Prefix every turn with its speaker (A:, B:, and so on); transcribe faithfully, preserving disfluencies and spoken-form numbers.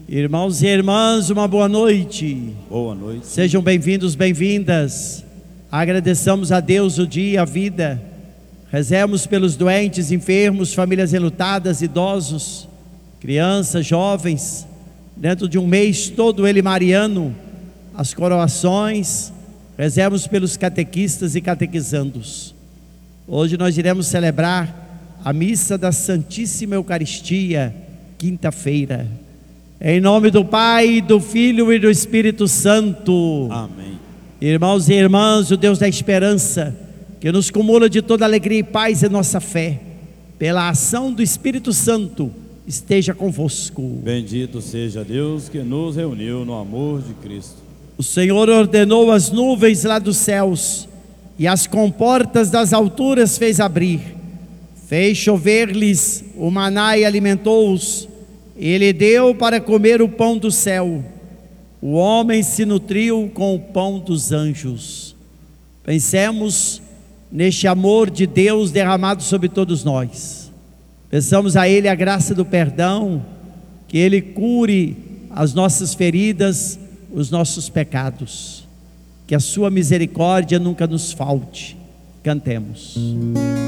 A: Irmãos e irmãs, uma boa noite.
B: Boa noite.
A: Sejam bem-vindos, bem-vindas. Agradeçamos a Deus o dia, a vida. Rezemos pelos doentes, enfermos, famílias enlutadas, idosos, crianças, jovens. Dentro de um mês todo ele mariano, as coroações. Rezemos pelos catequistas e catequizandos. Hoje nós iremos celebrar a missa da Santíssima Eucaristia, quinta-feira. Em nome do Pai, do Filho e do Espírito Santo.
B: Amém.
A: Irmãos e irmãs, o Deus da esperança, que nos cumula de toda alegria e paz em nossa fé, pela ação do Espírito Santo, esteja convosco.
B: Bendito seja Deus que nos reuniu no amor de Cristo.
A: O Senhor ordenou as nuvens lá dos céus, e as comportas das alturas fez abrir. Fez chover-lhes o maná e alimentou-os. Ele deu para comer o pão do céu. O homem se nutriu com o pão dos anjos. Pensemos neste amor de Deus derramado sobre todos nós. Peçamos a Ele a graça do perdão, que Ele cure as nossas feridas, os nossos pecados. Que a sua misericórdia nunca nos falte. Cantemos.